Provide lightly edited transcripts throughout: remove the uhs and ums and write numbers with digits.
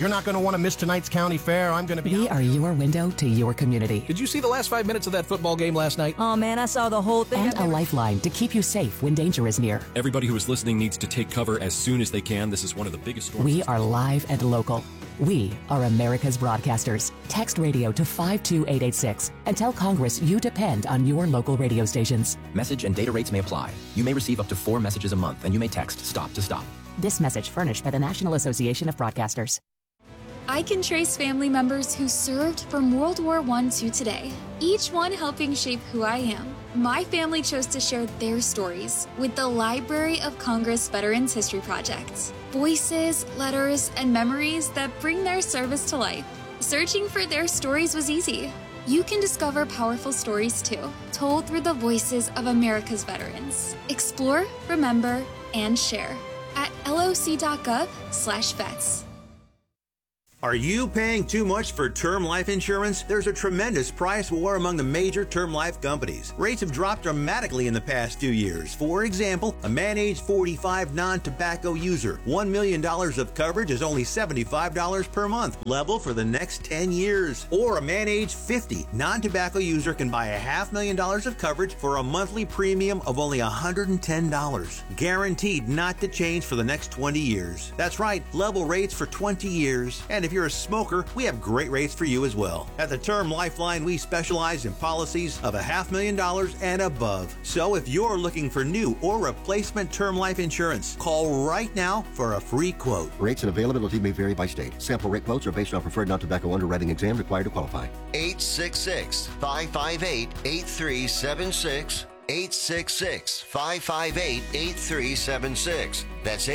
You're not going to want to miss tonight's county fair. I'm going to be... We are your window to your community. Did you see the last 5 minutes of that football game last night? Oh, man, I saw the whole thing. And a lifeline to keep you safe when danger is near. Everybody who is listening needs to take cover as soon as they can. This is one of the biggest storms. We are live and local. We are America's broadcasters. Text radio to 52886 and tell Congress you depend on your local radio stations. Message and data rates may apply. You may receive up to 4 messages a month, and you may text STOP to STOP. This message furnished by the National Association of Broadcasters. I can trace family members who served from World War I to today, each one helping shape who I am. My family chose to share their stories with the Library of Congress Veterans History Project. Voices, letters, and memories that bring their service to life. Searching for their stories was easy. You can discover powerful stories too, told through the voices of America's veterans. Explore, remember, and share at loc.gov/vets. Are you paying too much for term life insurance? There's a tremendous price war among the major term life companies. Rates have dropped dramatically in the past few years. For example, a man age 45 non-tobacco user, $1 million of coverage is only $75 per month, level for the next 10 years. Or a man age 50 non-tobacco user can buy $500,000 of coverage for a monthly premium of only $110. Guaranteed not to change for the next 20 years. That's right, level rates for 20 years. And if you're a smoker, we have great rates for you as well. At the Term Lifeline, we specialize in policies of $500,000 and above. So if you're looking for new or replacement term life insurance, call right now for a free quote. Rates and availability may vary by state. Sample rate quotes are based on preferred non-tobacco underwriting exam required to qualify. 866-558-8376. 866-558-8376. That's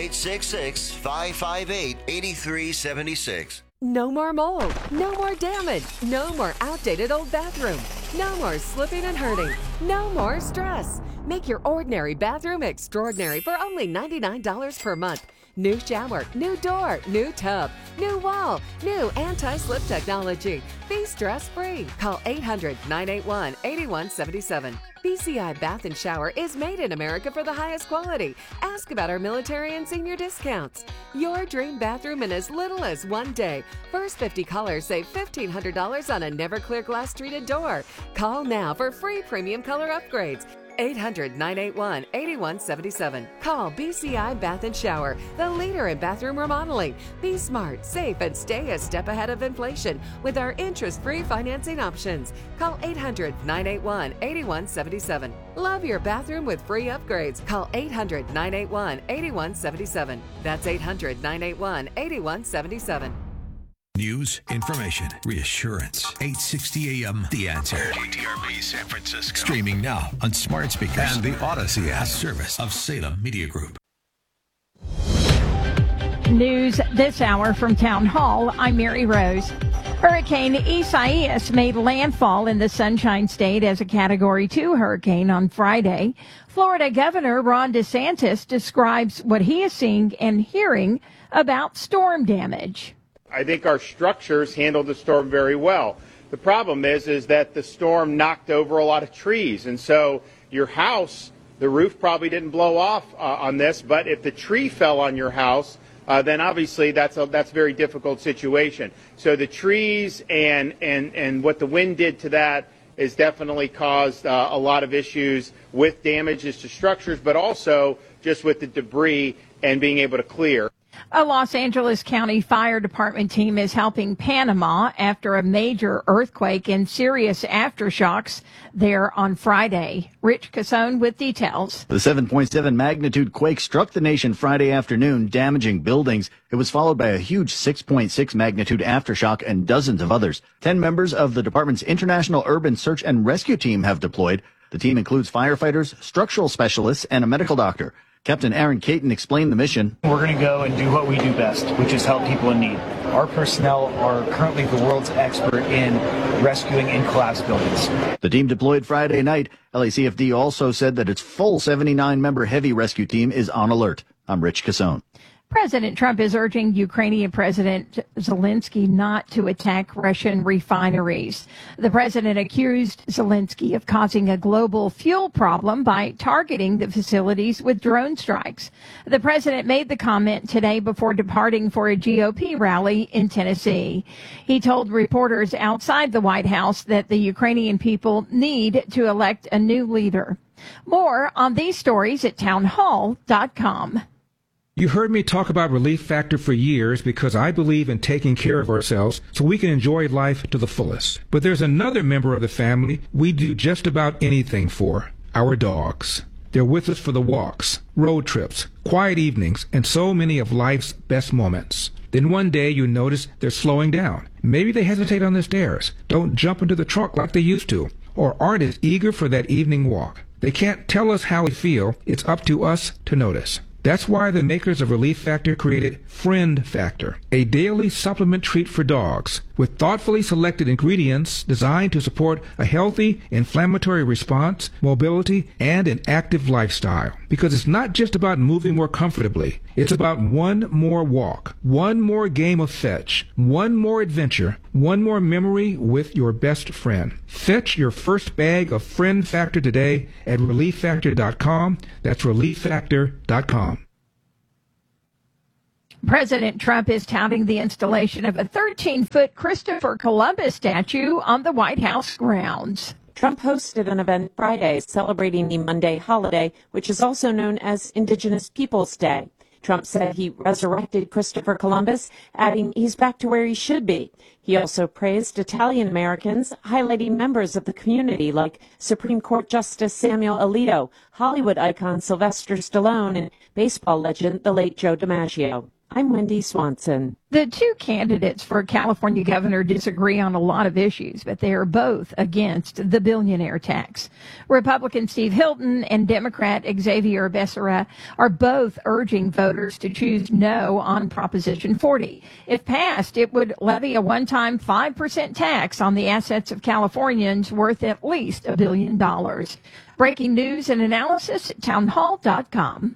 866-558-8376. No more mold, no more damage, no more outdated old bathroom, no more slipping and hurting, no more stress. Make your ordinary bathroom extraordinary for only $99 per month. New shower, new door, new tub, new wall, new anti-slip technology. Be stress-free. Call 800-981-8177. BCI Bath and Shower is made in America for the highest quality. Ask about our military and senior discounts. Your dream bathroom in as little as 1 day. First 50 callers save $1,500 on a Never-Clear glass treated door. Call now for free premium color upgrades. 800-981-8177. Call BCI Bath and Shower, the leader in bathroom remodeling. Be smart, safe, and stay a step ahead of inflation with our interest-free financing options. Call 800-981-8177. Love your bathroom with free upgrades. Call 800-981-8177. That's 800-981-8177. News, information, reassurance. 860 AM, The Answer. KTRB San Francisco. Streaming now on smart speakers and the Odyssey app service of Salem Media Group. News this hour from Town Hall. I'm Mary Rose. Hurricane Isaias made landfall in the Sunshine State as a Category 2 hurricane on Friday. Florida Governor Ron DeSantis describes what he is seeing and hearing about storm damage. I think our structures handled the storm very well. The problem is that the storm knocked over a lot of trees, and so your house, the roof probably didn't blow off on this, but if the tree fell on your house, then obviously that's a very difficult situation. So the trees and what the wind did to that has definitely caused a lot of issues with damages to structures, but also just with the debris and being able to clear. A Los Angeles County Fire Department team is helping Panama after a major earthquake and serious aftershocks there on Friday. Rich Casone with details. The 7.7 magnitude quake struck the nation Friday afternoon, damaging buildings. It was followed by a huge 6.6 magnitude aftershock and dozens of others. 10 members of the department's International Urban Search and Rescue Team have deployed. The team includes firefighters, structural specialists, and a medical doctor. Captain Aaron Caton explained the mission. We're going to go and do what we do best, which is help people in need. Our personnel are currently the world's expert in rescuing in collapsed buildings. The team deployed Friday night. LACFD also said that its full 79-member heavy rescue team is on alert. I'm Rich Casone. President Trump is urging Ukrainian President Zelensky not to attack Russian refineries. The president accused Zelensky of causing a global fuel problem by targeting the facilities with drone strikes. The president made the comment today before departing for a GOP rally in Tennessee. He told reporters outside the White House that the Ukrainian people need to elect a new leader. More on these stories at townhall.com. You heard me talk about Relief Factor for years because I believe in taking care of ourselves so we can enjoy life to the fullest. But there's another member of the family we do just about anything for, our dogs. They're with us for the walks, road trips, quiet evenings, and so many of life's best moments. Then one day you notice they're slowing down. Maybe they hesitate on the stairs, don't jump into the trunk like they used to, or aren't as eager for that evening walk. They can't tell us how we feel. It's up to us to notice. That's why the makers of Relief Factor created Friend Factor, a daily supplement treat for dogs with thoughtfully selected ingredients designed to support a healthy inflammatory response, mobility, and an active lifestyle. Because it's not just about moving more comfortably. It's about one more walk, one more game of fetch, one more adventure, one more memory with your best friend. Fetch your first bag of Friend Factor today at ReliefFactor.com. That's ReliefFactor.com. President Trump is touting the installation of a 13-foot Christopher Columbus statue on the White House grounds. Trump hosted an event Friday celebrating the Monday holiday, which is also known as Indigenous Peoples Day. Trump said he resurrected Christopher Columbus, adding he's back to where he should be. He also praised Italian Americans, highlighting members of the community like Supreme Court Justice Samuel Alito, Hollywood icon Sylvester Stallone, and baseball legend the late Joe DiMaggio. I'm Wendy Swanson. The two candidates for California governor disagree on a lot of issues, but they are both against the billionaire tax. Republican Steve Hilton and Democrat Xavier Becerra are both urging voters to choose no on Proposition 40. If passed, it would levy a one-time 5% tax on the assets of Californians worth at least $1 billion. Breaking news and analysis at townhall.com.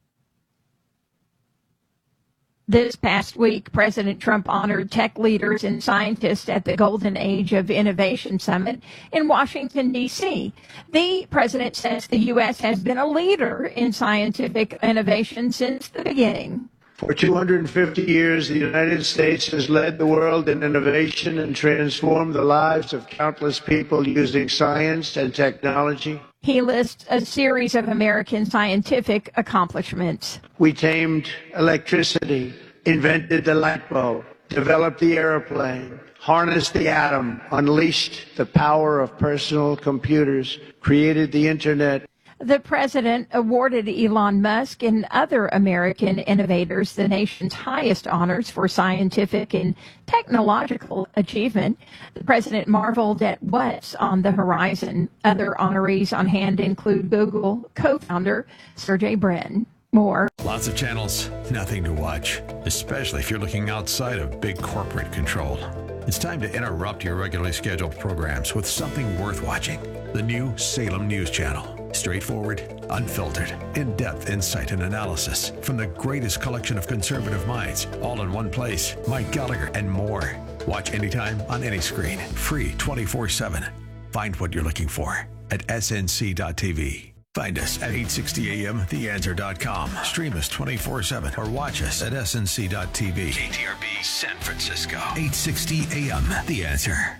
This past week, President Trump honored tech leaders and scientists at the Golden Age of Innovation Summit in Washington, D.C. The president says the U.S. has been a leader in scientific innovation since the beginning. For 250 years, the United States has led the world in innovation and transformed the lives of countless people using science and technology. He lists a series of American scientific accomplishments. We tamed electricity, invented the light bulb, developed the airplane, harnessed the atom, unleashed the power of personal computers, created the internet. The president awarded Elon Musk and other American innovators the nation's highest honors for scientific and technological achievement. The president marveled at what's on the horizon. Other honorees on hand include Google co-founder Sergey Brin. More. Lots of channels, nothing to watch, especially if you're looking outside of big corporate control. It's time to interrupt your regularly scheduled programs with something worth watching. The new Salem News Channel. Straightforward, unfiltered, in-depth insight and analysis from the greatest collection of conservative minds, all in one place. Mike Gallagher and more. Watch anytime on any screen. Free 24/7. Find what you're looking for at snc.tv. Find us at 860amtheanswer.com. Stream us 24/7 or watch us at snc.tv. KTRB San Francisco. 860 AM The Answer.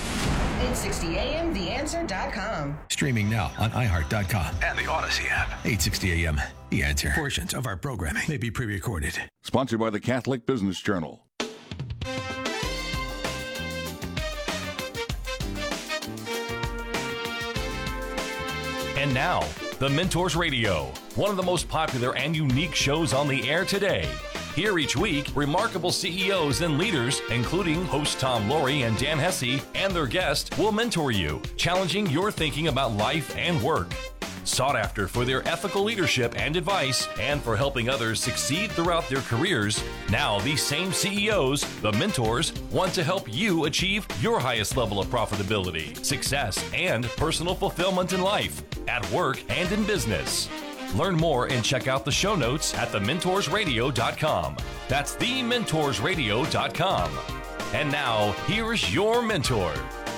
860amtheanswer.com. Streaming now on iHeart.com and the Odyssey app. 860 AM The Answer. Portions of our programming may be pre-recorded. Sponsored by the Catholic Business Journal. And now, The Mentors Radio, one of the most popular and unique shows on the air today. Here each week, remarkable CEOs and leaders, including host Tom Laurie and Dan Hesse, and their guests will mentor you, challenging your thinking about life and work. Sought after for their ethical leadership and advice, and for helping others succeed throughout their careers, now these same CEOs, the mentors, want to help you achieve your highest level of profitability, success, and personal fulfillment in life, at work, and in business. Learn more and check out the show notes at thementorsradio.com. That's thementorsradio.com. And now, here's your mentor.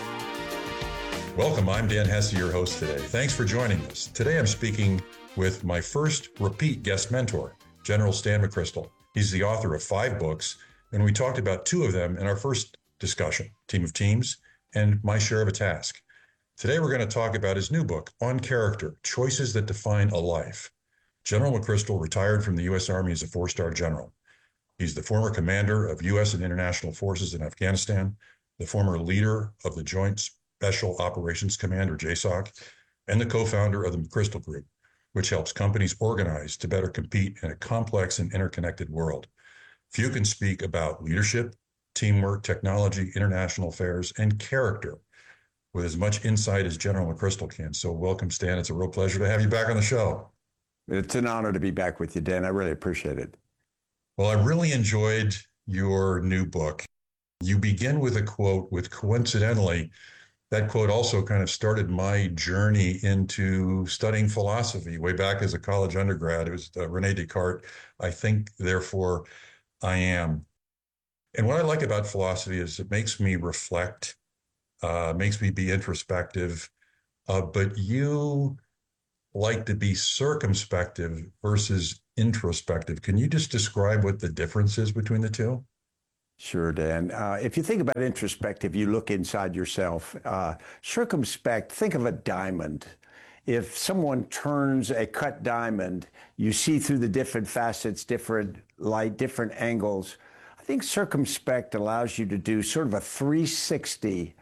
Welcome, I'm Dan Hesse, your host today. Thanks for joining us. Today I'm speaking with my first repeat guest mentor, General Stan McChrystal. He's the author of 5 books, and we talked about 2 of them in our first discussion, Team of Teams and My Share of a Task. Today we're going to talk about his new book, On Character, Choices That Define a Life. General McChrystal retired from the U.S. Army as a 4-star general. He's the former commander of U.S. and international forces in Afghanistan, the former leader of the Joint Special Operations Command, or JSOC, and the co-founder of the McChrystal Group, which helps companies organize to better compete in a complex and interconnected world. Few can speak about leadership, teamwork, technology, international affairs, and character with as much insight as General McChrystal can. So welcome, Stan. It's a real pleasure to have you back on the show. It's an honor to be back with you, Dan. I really appreciate it. Well, I really enjoyed your new book. You begin with a quote, with coincidentally, that quote also kind of started my journey into studying philosophy way back as a college undergrad. It was René Descartes, I think, therefore I am. And what I like about philosophy is it makes me reflect, makes me be introspective, but you like to be circumspective versus introspective. Can you just describe what the difference is between the two? Sure, Dan. If you think about introspective, you look inside yourself. Circumspect, think of a diamond. If someone turns a cut diamond, you see through the different facets, different light, different angles. I think circumspect allows you to do sort of a 360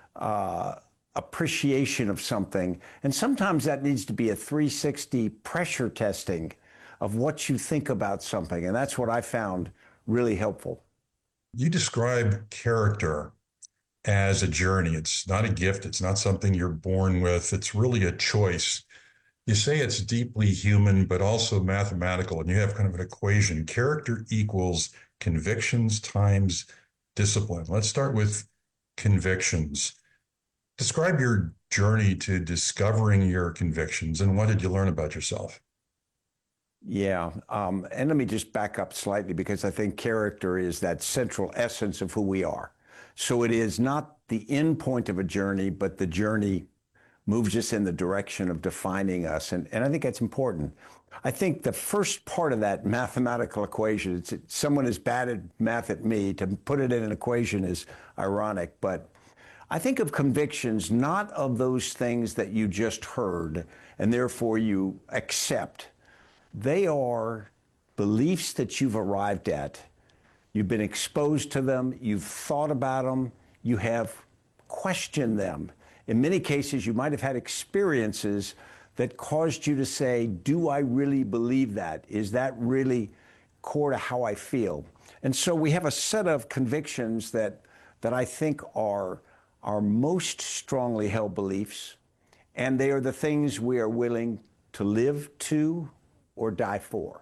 appreciation of something. And sometimes that needs to be a 360 pressure testing of what you think about something. And that's what I found really helpful. You describe character as a journey. It's not a gift. It's not something you're born with. It's really a choice. You say it's deeply human, but also mathematical, and you have kind of an equation. Character equals convictions times discipline. Let's start with convictions. Describe your journey to discovering your convictions, and what did you learn about yourself? Yeah, and let me just back up slightly, because I think character is that central essence of who we are. So it is not the end point of a journey, but the journey moves us in the direction of defining us. And I think that's important. I think the first part of that mathematical equation, someone as bad at math at me, to put it in an equation is ironic, but I think of convictions not of those things that you just heard and therefore you accept. They are beliefs that you've arrived at. You've been exposed to them. You've thought about them. You have questioned them. In many cases, you might have had experiences that caused you to say, do I really believe that? Is that really core to how I feel? And so we have a set of convictions that I think are our most strongly held beliefs, and they are the things we are willing to live to or die for.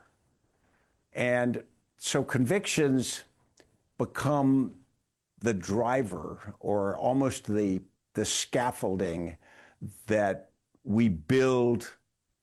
And so convictions become the driver, or almost the scaffolding that we build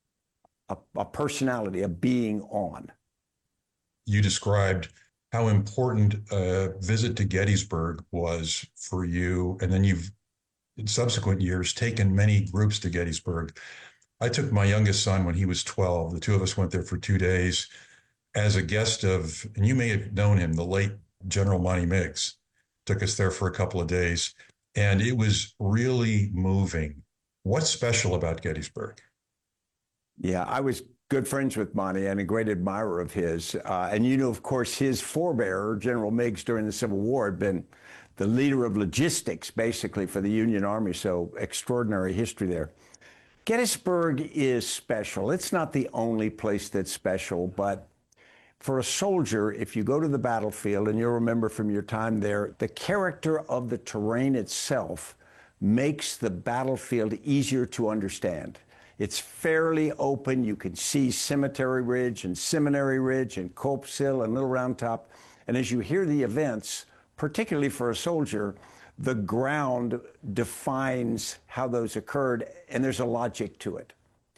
a personality, a being on. You described how important a visit to Gettysburg was for you, and then you've, in subsequent years, taken many groups to Gettysburg. I took my youngest son when he was 12. The two of us went there for 2 days as a guest of, and you may have known him, the late General Monty Meigs. Took us there for a couple of days, and it was really moving. What's special about Gettysburg? Yeah, I was good friends with Monty and a great admirer of his. And you know, of course, his forebearer, General Meigs, during the Civil War, had been the leader of logistics, basically, for the Union Army. So extraordinary history there. Gettysburg is special. It's not the only place that's special, but for a soldier, if you go to the battlefield, and you'll remember from your time there, the character of the terrain itself makes the battlefield easier to understand. It's fairly open. You can see Cemetery Ridge and Seminary Ridge and Culp's Hill and Little Round Top. And as you hear the events, particularly for a soldier, the ground defines how those occurred, and there's a logic to it.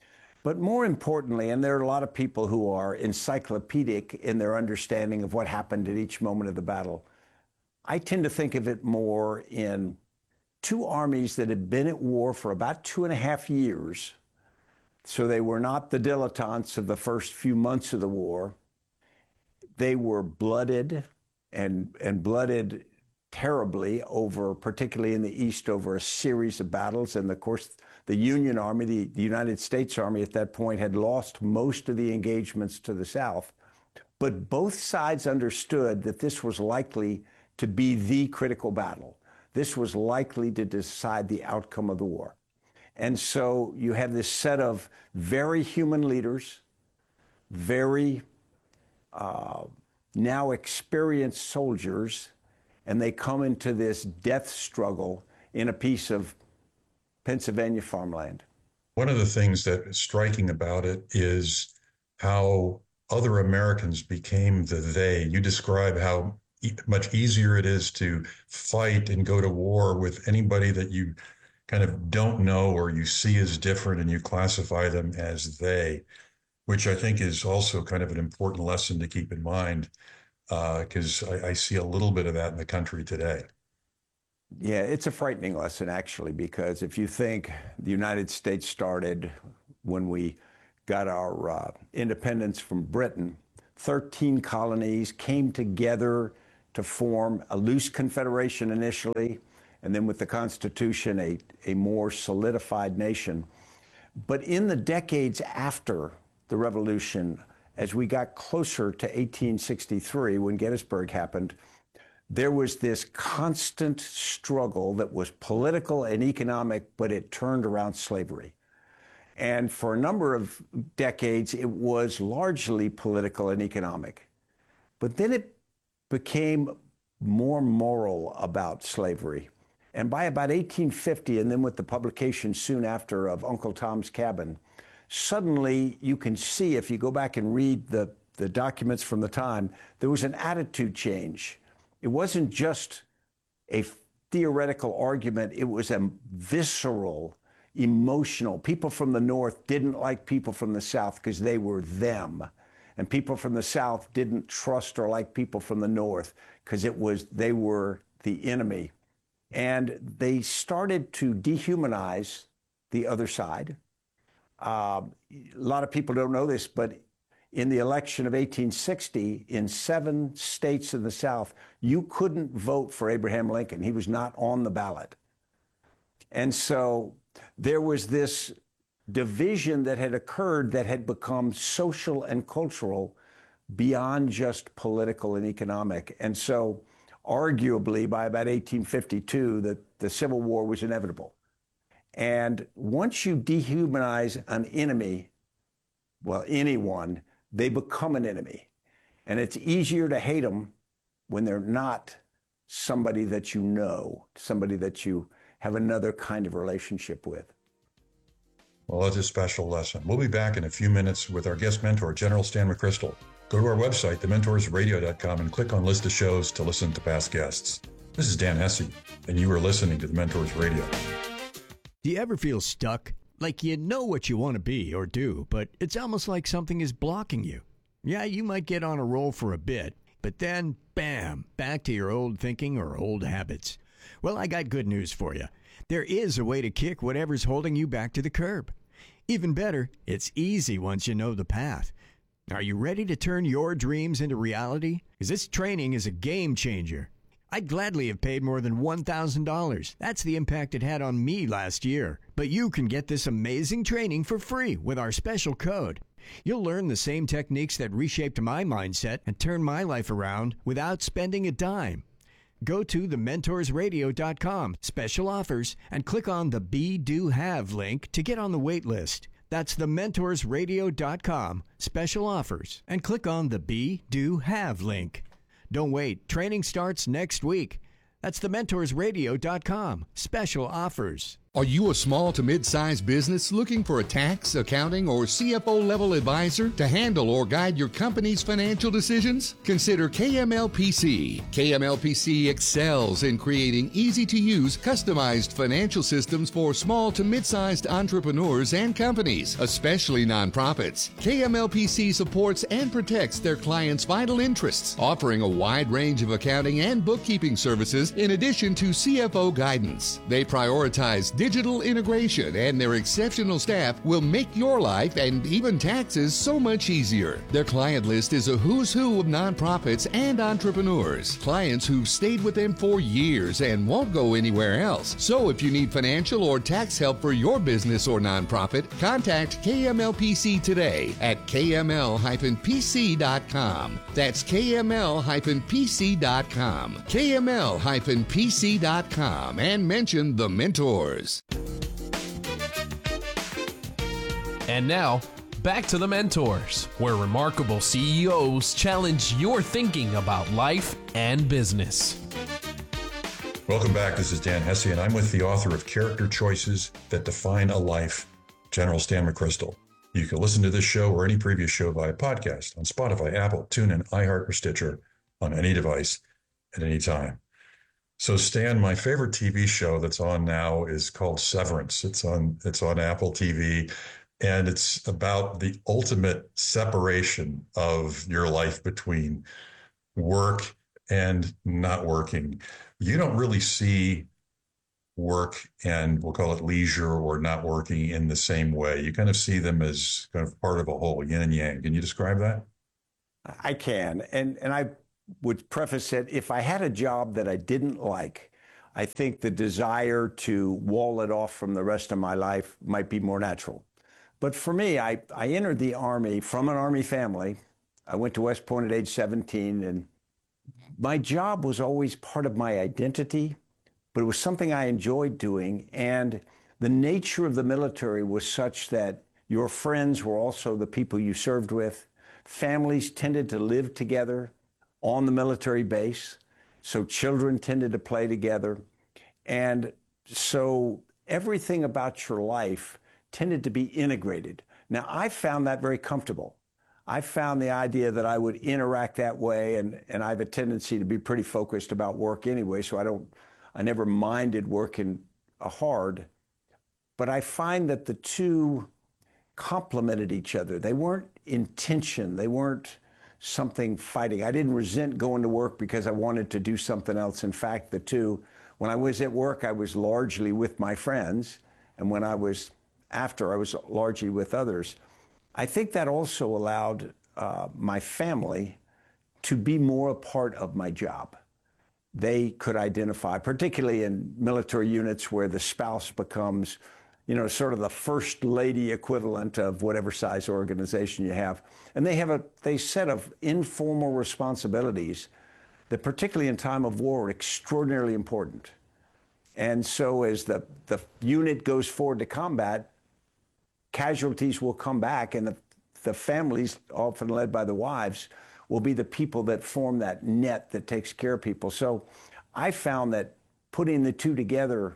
But more importantly, and there are a lot of people who are encyclopedic in their understanding of what happened at each moment of the battle, I tend to think of it more in two armies that had been at war for about 2.5 years. So they were not the dilettantes of the first few months of the war. They were blooded and blooded terribly over, particularly in the East, over a series of battles. And of course, the Union Army, the United States Army at that point, had lost most of the engagements to the South. But both sides understood that this was likely to be the critical battle. This was likely to decide the outcome of the war. And so you have this set of very human leaders, very now experienced soldiers, and they come into this death struggle in a piece of Pennsylvania farmland. One of the things that is striking about it is how other Americans became the they. You describe how much easier it is to fight and go to war with anybody that you kind of don't know or you see as different, and you classify them as they, which I think is also kind of an important lesson to keep in mind, because I see a little bit of that in the country today. Yeah, it's a frightening lesson, actually, because if you think the United States started when we got our independence from Britain, 13 colonies came together to form a loose confederation initially, and then with the Constitution, a more solidified nation. But in the decades after the Revolution, as we got closer to 1863, when Gettysburg happened, there was this constant struggle that was political and economic, but it turned around slavery. And for a number of decades, it was largely political and economic. But then it became more moral about slavery. And by about 1850, and then with the publication soon after of Uncle Tom's Cabin, suddenly you can see, if you go back and read the documents from the time, there was an attitude change. It wasn't just a theoretical argument, it was a visceral, emotional. People from the North didn't like people from the South because they were them. And people from the South didn't trust or like people from the North because they were the enemy. And they started to dehumanize the other side. A lot of people don't know this, but in the election of 1860, in 7 states in the South, you couldn't vote for Abraham Lincoln. He was not on the ballot. And so there was this division that had occurred that had become social and cultural beyond just political and economic. And so arguably by about 1852, the Civil War was inevitable. And once you dehumanize an enemy, well, anyone, they become an enemy. And it's easier to hate them when they're not somebody that you know, somebody that you have another kind of relationship with. Well, it's a special lesson. We'll be back in a few minutes with our guest mentor, General Stan McChrystal. Go to our website, thementorsradio.com, and click on List of Shows to listen to past guests. This is Dan Hesse, and you are listening to The Mentors Radio. Do you ever feel stuck? Like you know what you want to be or do, but it's almost like something is blocking you. Yeah, you might get on a roll for a bit, but then, bam, back to your old thinking or old habits. Well, I got good news for you. There is a way to kick whatever's holding you back to the curb. Even better, it's easy once you know the path. Are you ready to turn your dreams into reality? Because this training is a game changer. I'd gladly have paid more than $1,000. That's the impact it had on me last year. But you can get this amazing training for free with our special code. You'll learn the same techniques that reshaped my mindset and turned my life around without spending a dime. Go to thementorsradio.com, special offers, and click on the Be, Do, Have link to get on the wait list. That's thementorsradio.com, special offers, and click on the Be, Do, Have link. Don't wait. Training starts next week. That's thementorsradio.com, special offers. Are you a small to mid-sized business looking for a tax, accounting, or CFO level advisor to handle or guide your company's financial decisions? Consider KMLPC. KMLPC excels in creating easy-to-use, customized financial systems for small to mid-sized entrepreneurs and companies, especially nonprofits. KMLPC supports and protects their clients' vital interests, offering a wide range of accounting and bookkeeping services in addition to CFO guidance. They prioritize digital integration, and their exceptional staff will make your life and even taxes so much easier. Their client list is a who's who of nonprofits and entrepreneurs, clients who've stayed with them for years and won't go anywhere else. So if you need financial or tax help for your business or nonprofit, contact KMLPC today at kml-pc.com. That's kml-pc.com. kml-pc.com, and mention The Mentors. And now, back to The Mentors, where remarkable CEOs challenge your thinking about life and business. Welcome back. This is Dan Hesse, and I'm with the author of Character Choices That Define a Life, General Stan McChrystal. You can listen to this show or any previous show via podcast on Spotify, Apple, TuneIn, iHeart, or Stitcher on any device at any time. So, Stan, my favorite TV show that's on now is called Severance. It's on Apple TV, and it's about the ultimate separation of your life between work and not working. You don't really see work and we'll call it leisure or not working in the same way. You kind of see them as kind of part of a whole, yin and yang. Can you describe that? I can. And I would preface it, if I had a job that I didn't like, I think the desire to wall it off from the rest of my life might be more natural. But for me, I entered the Army from an Army family. I went to West Point at age 17, and my job was always part of my identity, but it was something I enjoyed doing. And the nature of the military was such that your friends were also the people you served with. Families tended to live together on the military base, so children tended to play together. And so everything about your life tended to be integrated. Now, I found that very comfortable. I found the idea that I would interact that way, and I have a tendency to be pretty focused about work anyway, so I never minded working hard. But I find that the two complemented each other. They weren't in tension. They weren't something fighting. I didn't resent going to work because I wanted to do something else. In fact, the two, when I was at work, I was largely with my friends, and when I was after, I was largely with others. I think that also allowed my family to be more a part of my job. They could identify, particularly in military units where the spouse becomes, sort of the first lady equivalent of whatever size organization you have. And they have a set of informal responsibilities that, particularly in time of war, are extraordinarily important. And so as the unit goes forward to combat, casualties will come back, and the families, often led by the wives, will be the people that form that net that takes care of people. So I found that putting the two together,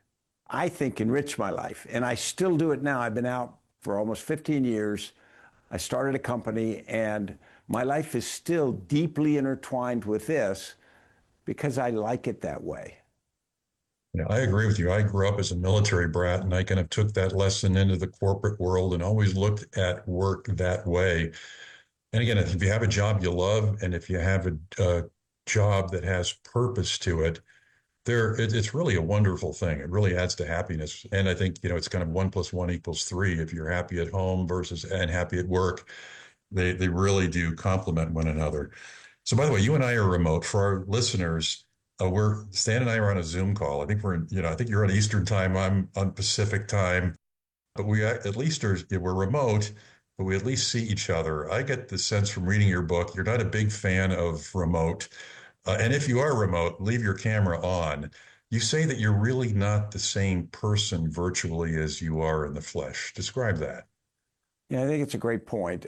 I think, enriched my life. And I still do it now. I've been out for almost 15 years. I started a company, and my life is still deeply intertwined with this because I like it that way. Yeah, I agree with you. I grew up as a military brat, and I kind of took that lesson into the corporate world and always looked at work that way. And again, if you have a job you love, and if you have a job that has purpose to it, it's really a wonderful thing. It really adds to happiness. And I think, it's kind of 1 + 1 = 3. If you're happy at home and happy at work, they really do complement one another. So by the way, you and I are remote. For our listeners, Stan and I are on a Zoom call. I think I think you're on Eastern time. I'm on Pacific time, but we're remote, but we at least see each other. I get the sense from reading your book, you're not a big fan of remote. And if you are remote, leave your camera on. You say that you're really not the same person virtually as you are in the flesh. Describe that. Yeah, I think it's a great point.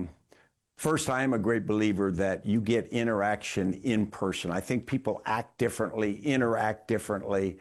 First, I am a great believer that you get interaction in person. I think people act differently, interact differently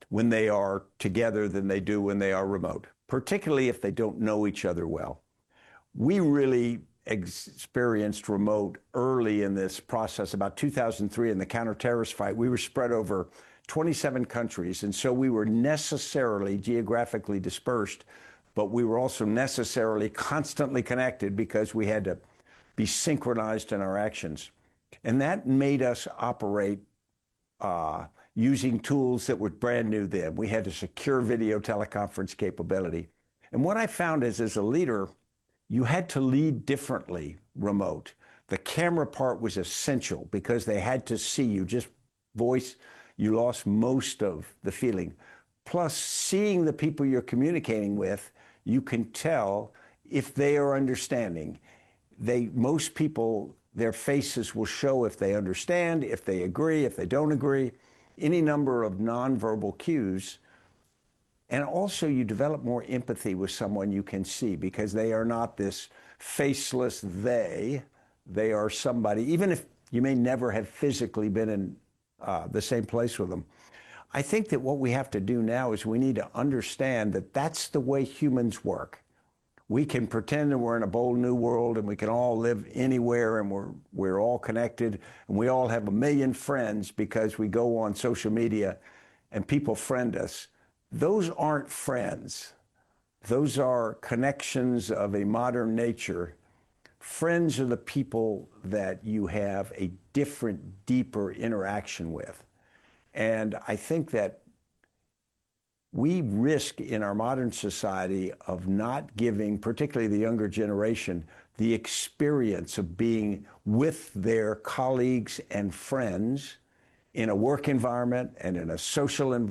when they are together than they do when they are remote, particularly if they don't know each other well. We really experienced remote early in this process. About 2003 in the counter-terrorist fight, we were spread over 27 countries, and so we were necessarily geographically dispersed, but we were also necessarily constantly connected because we had to be synchronized in our actions. And that made us operate using tools that were brand new then. We had a secure video teleconference capability. And what I found is, as a leader, you had to lead differently remote. The camera part was essential because they had to see you. Just voice, you lost most of the feeling. Plus, seeing the people you're communicating with, you can tell if they are understanding. Most people, their faces will show if they understand, if they agree, if they don't agree, any number of nonverbal cues. And also you develop more empathy with someone you can see because they are not this faceless they are somebody, even if you may never have physically been in the same place with them. I think that what we have to do now is we need to understand that that's the way humans work. We can pretend that we're in a bold new world and we can all live anywhere and we're all connected and we all have 1 million friends because we go on social media and people friend us. Those aren't friends. Those are connections of a modern nature. Friends are the people that you have a different, deeper interaction with. And I think that we risk in our modern society of not giving, particularly the younger generation, the experience of being with their colleagues and friends in a work environment and in a social environment.